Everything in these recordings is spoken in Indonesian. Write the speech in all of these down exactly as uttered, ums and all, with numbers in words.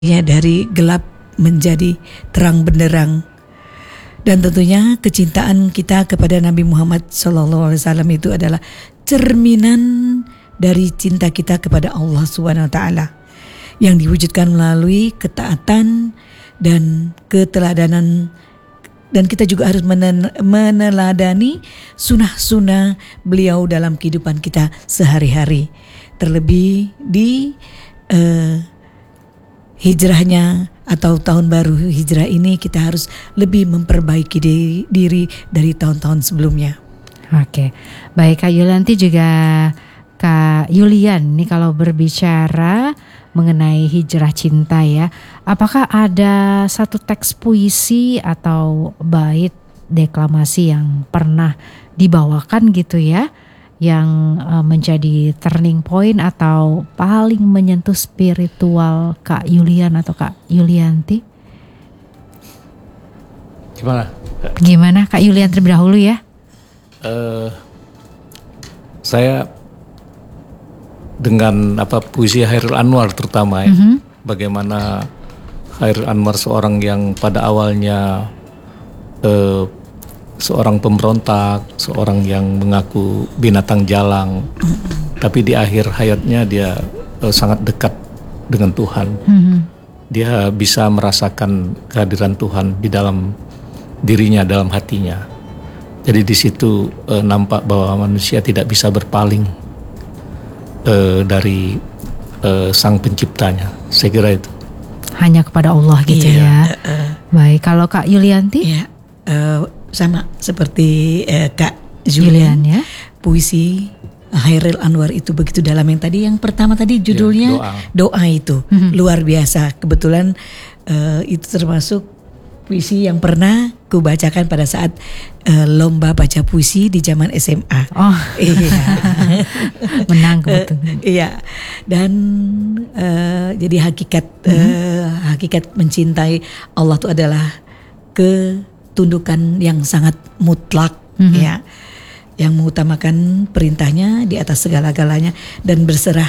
Ya, dari gelap menjadi terang benderang. Dan tentunya kecintaan kita kepada Nabi Muhammad shallallahu alaihi wasallam itu adalah cerminan dari cinta kita kepada Allah subhanahu wa taala yang diwujudkan melalui ketaatan dan keteladanan, dan kita juga harus meneladani sunnah-sunnah beliau dalam kehidupan kita sehari-hari. Terlebih di uh, hijrahnya atau tahun baru hijrah ini kita harus lebih memperbaiki diri, diri dari tahun-tahun sebelumnya. Oke, baik Kak Yulianti juga Kak Yulian, nih kalau berbicara mengenai hijrah cinta ya, apakah ada satu teks puisi atau bait deklamasi yang pernah dibawakan gitu ya, yang uh, menjadi turning point atau paling menyentuh spiritual Kak Yulian atau Kak Yulianti? Gimana? Gimana Kak Yulian terlebih dahulu ya? Uh, saya dengan apa puisi Chairil Anwar terutama ya, mm-hmm. bagaimana Chairil Anwar seorang yang pada awalnya uh, seorang pemberontak, seorang yang mengaku binatang jalang, mm-hmm. tapi di akhir hayatnya dia uh, sangat dekat dengan Tuhan. Mm-hmm. Dia bisa merasakan kehadiran Tuhan di dalam dirinya, dalam hatinya. Jadi di situ uh, nampak bahwa manusia tidak bisa berpaling uh, dari uh, Sang Penciptanya. Saya kira itu. Hanya kepada Allah gitu iya, ya. Uh, uh, Baik, kalau Kak Yulianti? Iya. Uh, sama seperti eh, Kak Julian, ya. Puisi Chairil Anwar itu begitu dalam. Yang tadi yang pertama tadi judulnya ya, doa. doa itu mm-hmm. luar biasa. Kebetulan eh, itu termasuk puisi yang pernah kubacakan pada saat eh, lomba baca puisi di zaman S M A. Oh iya. Menang kebetulan. Eh, iya. Dan eh, jadi hakikat mm-hmm. eh, hakikat mencintai Allah itu adalah ke tundukan yang sangat mutlak, mm-hmm. ya, yang mengutamakan perintahnya di atas segala-galanya dan berserah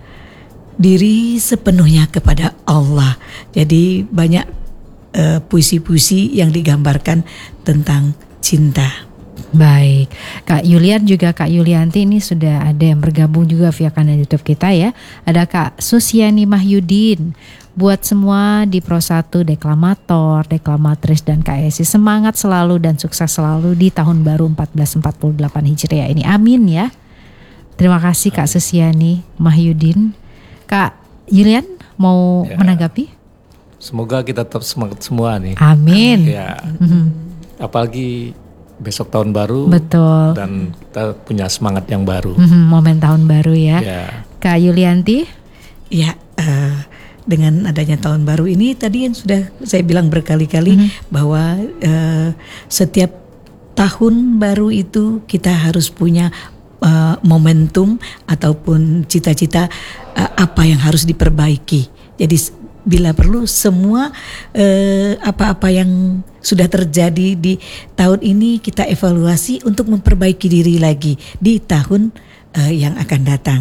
diri sepenuhnya kepada Allah. Jadi banyak uh, puisi-puisi yang digambarkan tentang cinta. Baik, Kak Yulian juga Kak Yulianti ini sudah ada yang bergabung juga via kanal YouTube kita ya. Ada Kak Susiani Mahyudin. Buat semua di Pro satu deklamator, deklamatris dan K S I semangat selalu dan sukses selalu di tahun baru empat belas empat puluh delapan Hijriah ini. Amin ya. Terima kasih Kak Susiani Mahyudin. Kak Yulian mau ya, menanggapi? Semoga kita tetap semangat semua nih. Amin. Ya. Mm-hmm. Apalagi besok tahun baru. Betul. Dan kita punya semangat yang baru. Mm-hmm, momen tahun baru ya. Ya. Kak Yulianti? Ya. Uh, Dengan adanya tahun baru ini tadi yang sudah saya bilang berkali-kali mm-hmm. bahwa uh, setiap tahun baru itu kita harus punya uh, momentum ataupun cita-cita uh, apa yang harus diperbaiki. Jadi bila perlu semua uh, apa-apa yang sudah terjadi di tahun ini kita evaluasi untuk memperbaiki diri lagi di tahun uh, yang akan datang.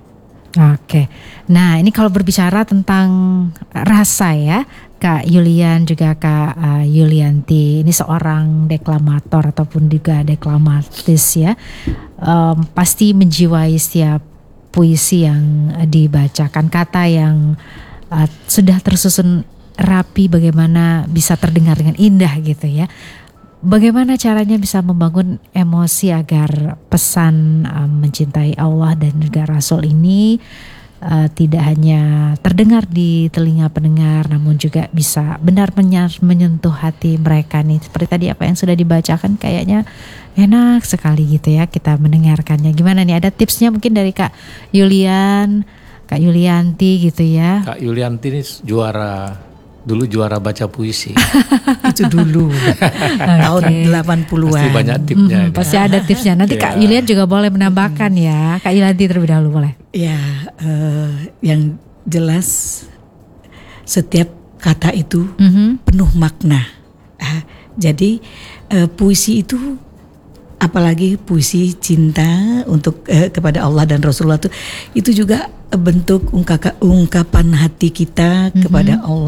Oke, nah ini kalau berbicara tentang rasa ya, Kak Yulian juga Kak uh, Yulianti, ini seorang deklamator ataupun juga deklamatis ya, um, pasti menjiwai setiap puisi yang dibacakan, kata yang uh, sudah tersusun rapi, bagaimana bisa terdengar dengan indah gitu ya. Bagaimana caranya bisa membangun emosi agar pesan um, mencintai Allah dan juga Rasul ini uh, tidak hanya terdengar di telinga pendengar, namun juga bisa benar-benar menyentuh hati mereka nih. Seperti tadi apa yang sudah dibacakan kayaknya enak sekali gitu ya kita mendengarkannya. Gimana nih, ada tipsnya mungkin dari Kak Yulian, Kak Yulianti gitu ya? Kak Yulianti ini juara. Dulu juara baca puisi. Itu dulu tahun delapan puluhan. Pasti banyak tipsnya. Hmm, pasti ada tipsnya. Nanti Kak Yulian juga boleh menambahkan ya. Kak Yulianti terlebih dahulu boleh. Ya, uh, yang jelas setiap kata itu mm-hmm. penuh makna. Uh, jadi uh, puisi itu, apalagi puisi cinta untuk uh, kepada Allah dan Rasulullah itu, itu juga bentuk ungkaka- ungkapan hati kita kepada Allah.